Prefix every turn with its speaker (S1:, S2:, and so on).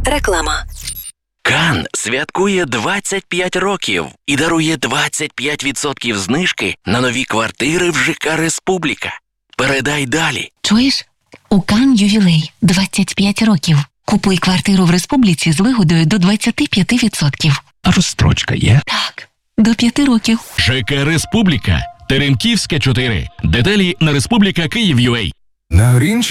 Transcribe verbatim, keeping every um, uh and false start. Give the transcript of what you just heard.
S1: Реклама.
S2: Кан святкує двадцять п'ять років і дарує двадцять п'ять відсотків знижки на нові квартири в ЖК «Республіка». Передай далі.
S3: Чуєш? У Кан ювілей двадцять п'ять років. Купуй квартиру в Республіці з вигодою до двадцять п'ять відсотків.
S4: А розстрочка є?
S3: Так, до п'яти років.
S5: ЖК «Республіка». Теремківська, чотири. Деталі на Республіка Київ.ua.
S4: На Грінчі